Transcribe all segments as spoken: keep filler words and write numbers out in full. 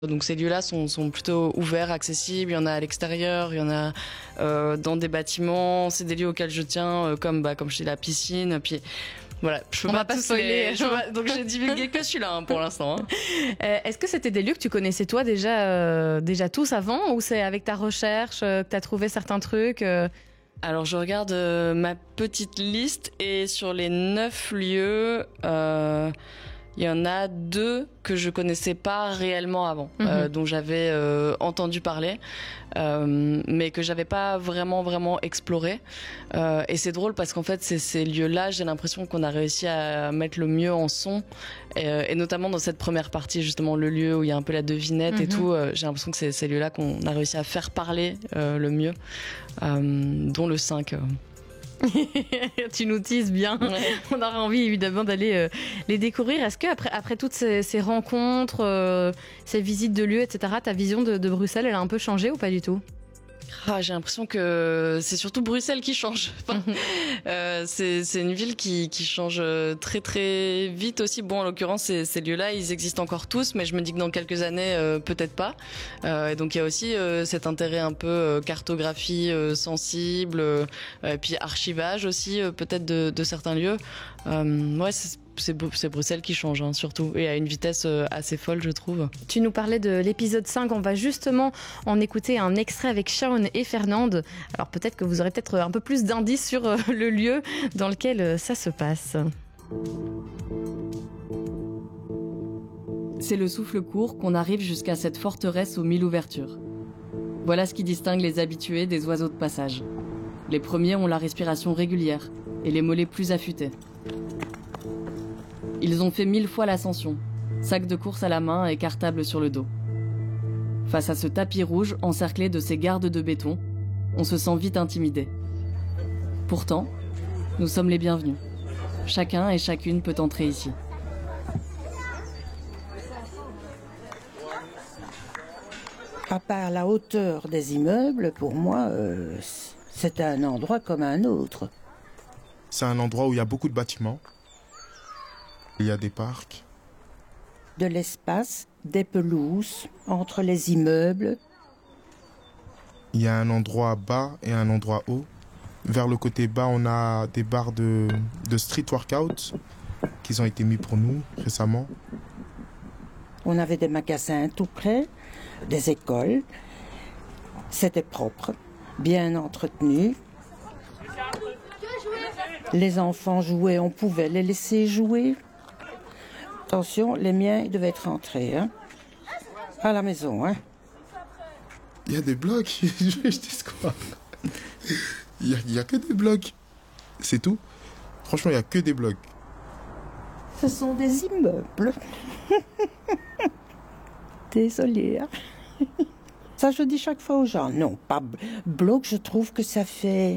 Donc ces lieux-là sont, sont plutôt ouverts, accessibles. Il y en a à l'extérieur, il y en a euh, dans des bâtiments. C'est des lieux auxquels je tiens, euh, comme bah, comme je dis la piscine. Puis voilà, je peux On pas va pas tous spoiler. les- je peux pas- Donc j'ai divulgué que celui-là hein, pour l'instant. hein. Euh, Est-ce que c'était des lieux que tu connaissais toi déjà, euh, déjà tous avant, ou c'est avec ta recherche euh, que tu as trouvé certains trucs euh Alors je regarde euh, ma petite liste et sur les neuf lieux, euh, il y en a deux que je connaissais pas réellement avant, Mhm. euh, dont j'avais euh, entendu parler, euh, mais que j'avais pas vraiment vraiment exploré. Euh, et c'est drôle parce qu'en fait c'est ces lieux-là, j'ai l'impression qu'on a réussi à mettre le mieux en son, et, euh, et notamment dans cette première partie justement le lieu où il y a un peu la devinette et Mhm. tout. euh, j'ai l'impression que c'est ces lieux-là qu'on a réussi à faire parler euh, le mieux, euh, dont le cinq. euh. Tu nous teases bien. Ouais. On aura envie évidemment d'aller euh, les découvrir. Est-ce que après, après toutes ces, ces rencontres, euh, ces visites de lieux, et cetera, ta vision de, de Bruxelles, elle a un peu changé ou pas du tout? Ah, j'ai l'impression que c'est surtout Bruxelles qui change. Enfin, euh, c'est, c'est une ville qui, qui change très très vite aussi. Bon, en l'occurrence, ces, ces lieux-là, ils existent encore tous, mais je me dis que dans quelques années, euh, peut-être pas. Euh, et donc il y a aussi euh, cet intérêt un peu euh, cartographie euh, sensible, euh, et puis archivage aussi euh, peut-être de, de certains lieux. Euh, ouais, c'est, c'est, Bru- c'est Bruxelles qui change hein, surtout, et à une vitesse euh, assez folle, je trouve. Tu nous parlais de l'épisode cinq, on va justement en écouter un extrait avec Shaun et Fernande. Alors peut-être que vous aurez peut-être un peu plus d'indices sur euh, le lieu dans lequel euh, ça se passe. C'est le souffle court qu'on arrive jusqu'à cette forteresse aux mille ouvertures. Voilà ce qui distingue les habitués des oiseaux de passage. Les premiers ont la respiration régulière et les mollets plus affûtés. Ils ont fait mille fois l'ascension, sac de course à la main et cartable sur le dos. Face à ce tapis rouge encerclé de ces gardes de béton, on se sent vite intimidé. Pourtant, nous sommes les bienvenus. Chacun et chacune peut entrer ici. À part la hauteur des immeubles, pour moi, euh, c'est un endroit comme un autre. C'est un endroit où il y a beaucoup de bâtiments. Il y a des parcs. De l'espace, des pelouses, entre les immeubles. Il y a un endroit bas et un endroit haut. Vers le côté bas, on a des barres de, de street workout qui ont été mis pour nous récemment. On avait des magasins tout près, des écoles. C'était propre, bien entretenu. Les enfants jouaient, on pouvait les laisser jouer. Attention, les miens, ils devaient être rentrés, hein. À la maison, hein. Il y a des blocs. Je dis quoi? Il y a, il y a que des blocs. C'est tout. Franchement, il y a que des blocs. Ce sont des immeubles. Désolée, hein. Ça, je dis chaque fois aux gens. Non, pas b- bloc, je trouve que ça fait...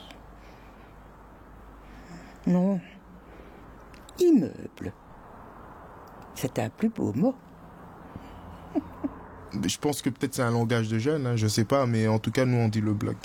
Non. Immeuble. C'est un plus beau mot. Je pense que peut-être c'est un langage de jeunes, hein, je sais pas, mais en tout cas, nous, on dit le bloc.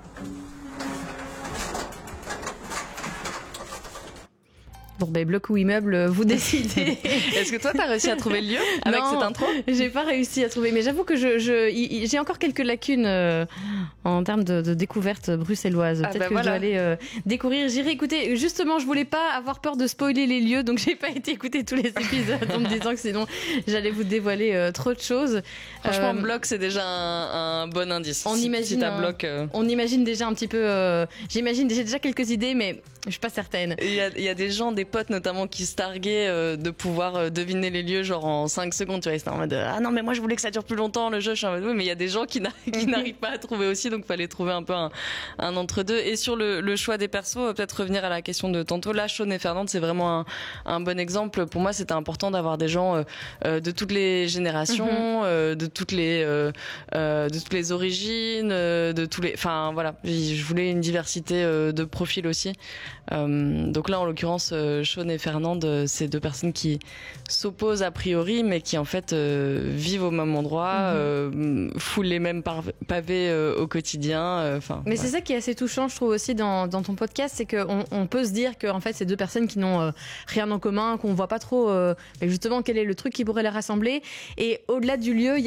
Bon, ben, bloc ou immeuble, vous décidez. Est-ce que toi, t'as réussi à trouver le lieu avec Non, cette intro? J'ai pas réussi à trouver, mais j'avoue que je, je, y- y- j'ai encore quelques lacunes euh, en termes de, de découverte bruxelloise. Ah Peut-être bah que voilà. je dois aller euh, découvrir. J'irai écouter. Justement, je voulais pas avoir peur de spoiler les lieux, donc j'ai pas été écouter tous les épisodes en me disant que sinon j'allais vous dévoiler euh, trop de choses. Franchement, Euh, bloc, c'est déjà un, un bon indice. on si, imagine si t'as un- bloc. euh, On imagine déjà un petit peu. euh, J'imagine, j'ai déjà quelques idées, mais je suis pas certaine. Il y, a, il y a des gens, des potes notamment, qui se targuaient euh, de pouvoir euh, deviner les lieux genre en cinq secondes. Tu vois, ils étaient en mode ah non mais moi je voulais que ça dure plus longtemps le jeu. Je suis en mode oui mais il y a des gens qui n'a- qui n'arrivent pas à trouver aussi, donc fallait trouver un peu un, un entre deux. Et sur le, le choix des persos, euh, peut-être revenir à la question de tantôt. Là, Shaun et Fernande, c'est vraiment un, un bon exemple. Pour moi, c'était important d'avoir des gens euh, euh, de toutes les générations, euh, de toutes les euh, euh, de toutes les origines, euh, de tous les. Enfin voilà, je voulais une diversité euh, de profils aussi. Euh, donc là, en l'occurrence, euh, Shaun et Fernande, euh, c'est deux personnes qui s'opposent a priori, mais qui en fait euh, vivent au même endroit, Mhm. euh, foulent les mêmes par- pavés euh, au quotidien. Enfin, Mais c'est ça qui est assez touchant, je trouve aussi dans, dans ton podcast, c'est qu'on on peut se dire que en fait c'est deux personnes qui n'ont euh, rien en commun, qu'on voit pas trop euh, mais justement quel est le truc qui pourrait les rassembler. Et au-delà du lieu, il y a